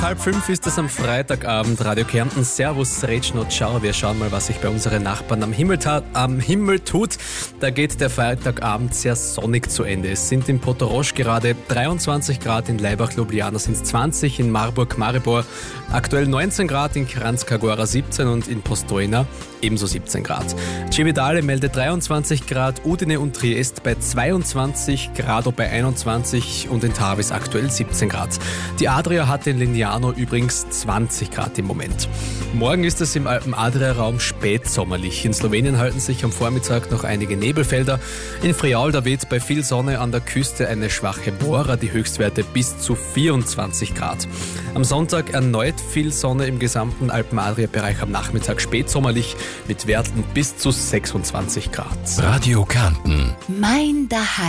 4:30 ist es am Freitagabend. Radio Kärnten, Servus, Regen und Ciao. Wir schauen mal, was sich bei unseren Nachbarn am Himmel tut. Da geht der Freitagabend sehr sonnig zu Ende. Es sind in Potorosch gerade 23 Grad, in Laibach-Ljubljana sind es 20, in Marburg-Maribor aktuell 19 Grad, in Kranjska Gora 17 und in Postojna ebenso 17 Grad. Cividale meldet 23 Grad, Udine und Triest bei 22, Grado bei 21 und in Tavis aktuell 17 Grad. Die Adria hat in Lignano übrigens 20 Grad im Moment. Morgen ist es im Alpen-Adria-Raum spätsommerlich. In Slowenien halten sich am Vormittag noch einige Nebelfelder. In Friaul, da weht bei viel Sonne an der Küste eine schwache Bora, die Höchstwerte bis zu 24 Grad. Am Sonntag erneut viel Sonne im gesamten Alpen-Adria-Bereich, am Nachmittag spätsommerlich mit Werten bis zu 26 Grad. Radio Kärnten. Mein Daheim.